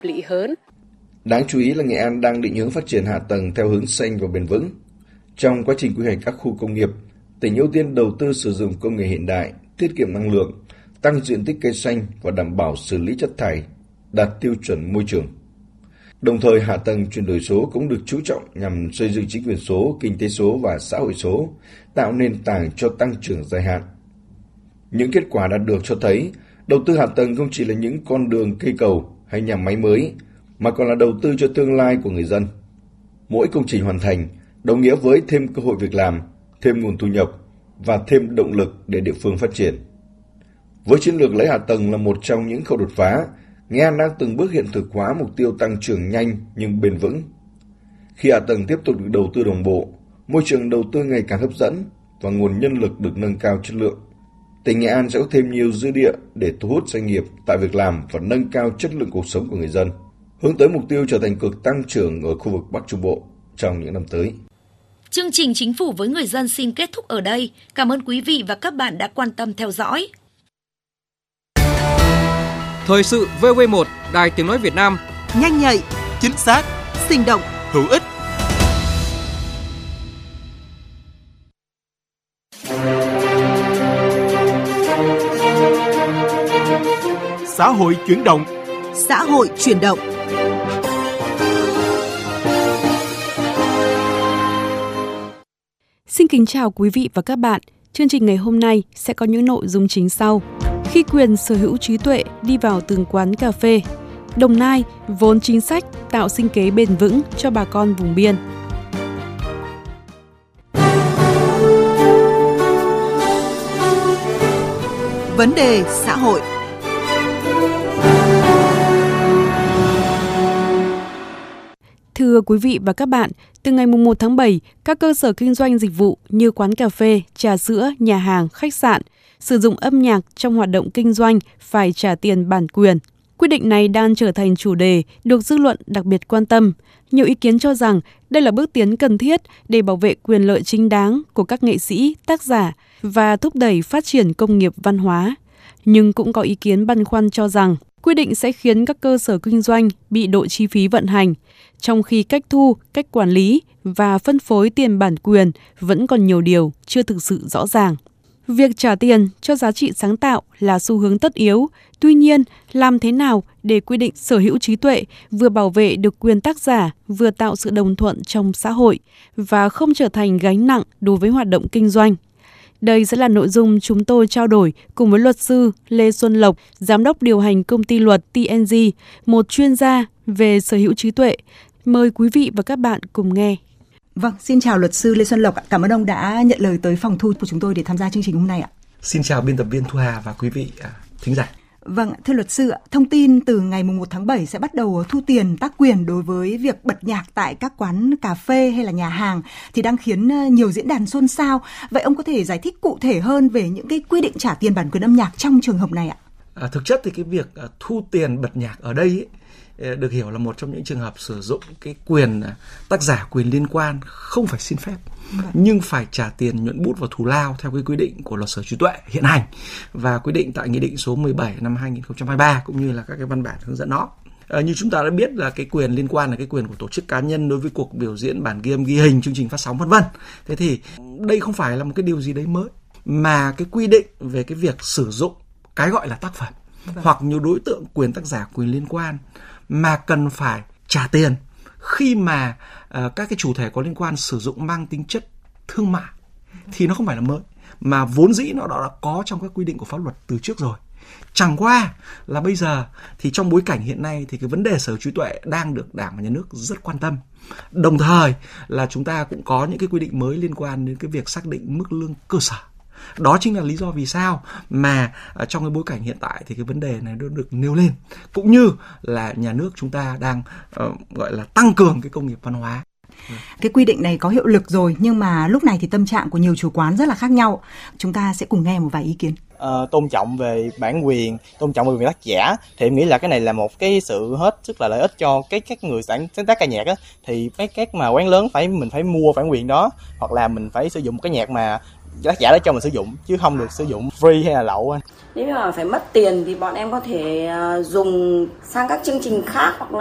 lý hơn. Đáng chú ý là Nghệ An đang định hướng phát triển hạ tầng theo hướng xanh và bền vững. Trong quá trình quy hoạch các khu công nghiệp, tỉnh ưu tiên đầu tư sử dụng công nghệ hiện đại, tiết kiệm năng lượng, tăng diện tích cây xanh và đảm bảo xử lý chất thải, đạt tiêu chuẩn môi trường. Đồng thời, hạ tầng chuyển đổi số cũng được chú trọng nhằm xây dựng chính quyền số, kinh tế số và xã hội số, tạo nền tảng cho tăng trưởng dài hạn. Những kết quả đạt được cho thấy, đầu tư hạ tầng không chỉ là những con đường, cây cầu hay nhà máy mới, mà còn là đầu tư cho tương lai của người dân. Mỗi công trình hoàn thành đồng nghĩa với thêm cơ hội việc làm, thêm nguồn thu nhập và thêm động lực để địa phương phát triển. Với chiến lược lấy hạ tầng là một trong những khâu đột phá, Nghệ An đang từng bước hiện thực hóa mục tiêu tăng trưởng nhanh nhưng bền vững. Khi hạ tầng tiếp tục được đầu tư đồng bộ, môi trường đầu tư ngày càng hấp dẫn và nguồn nhân lực được nâng cao chất lượng, tỉnh Nghệ An sẽ có thêm nhiều dư địa để thu hút doanh nghiệp, tạo việc làm và nâng cao chất lượng cuộc sống của người dân, hướng tới mục tiêu trở thành cực tăng trưởng ở khu vực Bắc Trung Bộ trong những năm tới. Chương trình Chính phủ với người dân xin kết thúc ở đây. Cảm ơn quý vị và các bạn đã quan tâm theo dõi. Thời sự VV1, Đài Tiếng nói Việt Nam. Nhanh nhạy, chính xác, sinh động, hữu ích. Xã hội chuyển động. Xã hội chuyển động. Xin kính chào quý vị và các bạn. Chương trình ngày hôm nay sẽ có những nội dung chính sau. Khi quyền sở hữu trí tuệ đi vào từng quán cà phê, Đồng Nai vốn chính sách tạo sinh kế bền vững cho bà con vùng biên. Vấn đề xã hội. Thưa quý vị và các bạn, từ ngày 1 tháng 7, các cơ sở kinh doanh dịch vụ như quán cà phê, trà sữa, nhà hàng, khách sạn sử dụng âm nhạc trong hoạt động kinh doanh phải trả tiền bản quyền. Quyết định này đang trở thành chủ đề được dư luận đặc biệt quan tâm. Nhiều ý kiến cho rằng đây là bước tiến cần thiết để bảo vệ quyền lợi chính đáng của các nghệ sĩ, tác giả và thúc đẩy phát triển công nghiệp văn hóa. Nhưng cũng có ý kiến băn khoăn cho rằng quy định sẽ khiến các cơ sở kinh doanh bị đội chi phí vận hành, trong khi cách thu, cách quản lý và phân phối tiền bản quyền vẫn còn nhiều điều chưa thực sự rõ ràng. Việc trả tiền cho giá trị sáng tạo là xu hướng tất yếu, tuy nhiên làm thế nào để quy định sở hữu trí tuệ vừa bảo vệ được quyền tác giả, vừa tạo sự đồng thuận trong xã hội và không trở thành gánh nặng đối với hoạt động kinh doanh? Đây sẽ là nội dung chúng tôi trao đổi cùng với luật sư Lê Xuân Lộc, giám đốc điều hành công ty luật TNG, một chuyên gia về sở hữu trí tuệ. Mời quý vị và các bạn cùng nghe. Vâng, xin chào luật sư Lê Xuân Lộc. Cảm ơn ông đã nhận lời tới phòng thu của chúng tôi để tham gia chương trình hôm nay ạ. Xin chào biên tập viên Thu Hà và quý vị thính giả. Vâng, thưa luật sư, thông tin từ ngày 1 tháng 7 sẽ bắt đầu thu tiền tác quyền đối với việc bật nhạc tại các quán cà phê hay là nhà hàng thì đang khiến nhiều diễn đàn xôn xao. Vậy ông có thể giải thích cụ thể hơn về những cái quy định trả tiền bản quyền âm nhạc trong trường hợp này ạ? Thực chất thì cái việc thu tiền bật nhạc ở đây được hiểu là một trong những trường hợp sử dụng cái quyền tác giả, quyền liên quan không phải xin phép, nhưng phải trả tiền nhuận bút và thù lao theo cái quy định của luật sở hữu trí tuệ hiện hành và quy định tại Nghị định số 17 năm 2023 cũng như là các cái văn bản hướng dẫn nó. Như chúng ta đã biết là cái quyền liên quan là cái quyền của tổ chức cá nhân đối với cuộc biểu diễn, bản ghi âm, ghi hình, chương trình phát sóng v.v. Thế thì đây không phải là một cái điều gì đấy mới, mà cái quy định về cái việc sử dụng cái gọi là tác phẩm hoặc nhiều đối tượng quyền tác giả, quyền liên quan mà cần phải trả tiền khi mà các cái chủ thể có liên quan sử dụng mang tính chất thương mại thì nó không phải là mới, mà vốn dĩ nó đã có trong các quy định của pháp luật từ trước rồi. Chẳng qua là bây giờ thì trong bối cảnh hiện nay thì cái vấn đề sở hữu trí tuệ đang được Đảng và Nhà nước rất quan tâm. Đồng thời là chúng ta cũng có những cái quy định mới liên quan đến cái việc xác định mức lương cơ sở. Đó chính là lý do vì sao mà trong cái bối cảnh hiện tại thì cái vấn đề này được nêu lên, cũng như là nhà nước chúng ta đang gọi là tăng cường cái công nghiệp văn hóa. Cái quy định này có hiệu lực rồi, nhưng mà lúc này thì tâm trạng của nhiều chủ quán rất là khác nhau. Chúng ta sẽ cùng nghe một vài ý kiến. Tôn trọng về bản quyền, tôn trọng về quyền tác giả thì em nghĩ là cái này là một cái sự hết sức là lợi ích cho các người sáng tác ca nhạc á. Thì các mà quán lớn mình phải mua bản quyền đó, hoặc là mình phải sử dụng cái nhạc mà tác giả đã cho mình sử dụng, chứ không được sử dụng free hay là lậu anh. Nếu mà phải mất tiền thì bọn em có thể dùng sang các chương trình khác hoặc là